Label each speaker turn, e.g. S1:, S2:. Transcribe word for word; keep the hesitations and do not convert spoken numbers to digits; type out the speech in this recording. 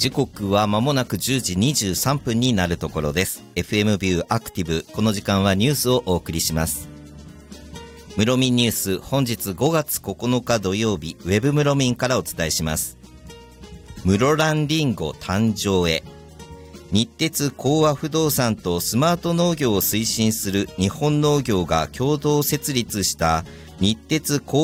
S1: 時刻は間もなくじゅうじにじゅうさんぷんになるところです。 エフエム ビューアクティブ、この時間はニュースをお送りします。室民ニュース、本日ごがつここのか土曜日、ウェブ室民からお伝えします。室蘭りんご誕生へ。日鉄興和不動産とスマート農業を推進する日本農業が共同設立した日鉄興